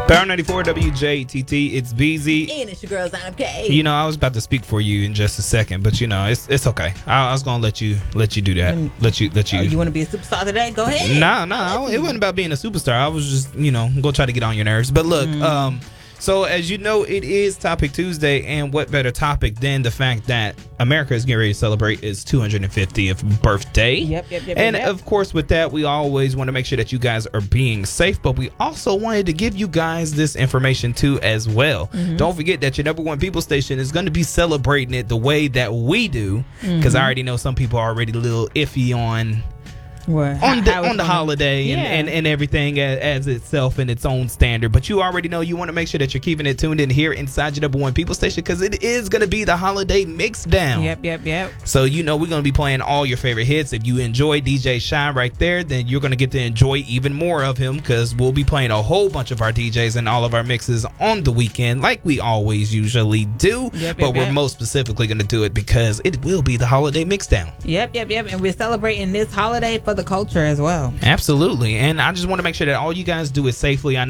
Power 94 WJTT, it's BZ. And it's your girl, Zana K. You know, I was about to speak for you in just a second, but you know, it's okay. I was gonna let you do that. Let you. You want to be a superstar today? Go ahead. Nah, it wasn't about being a superstar. I was just, gonna try to get on your nerves. But look, so as you know, it is Topic Tuesday, and what better topic than the fact that America is getting ready to celebrate its 250th birthday. Yep. And of course, with that, we always want to make sure that you guys are being safe, but we also wanted to give you guys this information too as well. Don't forget that your number one people station is going to be celebrating it the way that we do, because I already know some people are already a little iffy on the holiday and everything as itself in its own standard. But you already know you want to make sure that you're keeping it tuned in here inside your number one people station, because it is going to be the holiday mix down. Yep. So we're going to be playing all your favorite hits. If you enjoy DJ Shine right there, then you're going to get to enjoy even more of him, because we'll be playing a whole bunch of our DJs and all of our mixes on the weekend like we always usually do. But we're most specifically going to do it because it will be the holiday mix down. Yep. And we're celebrating this holiday for the culture as well. Absolutely. And I just want to make sure that all you guys do it safely. I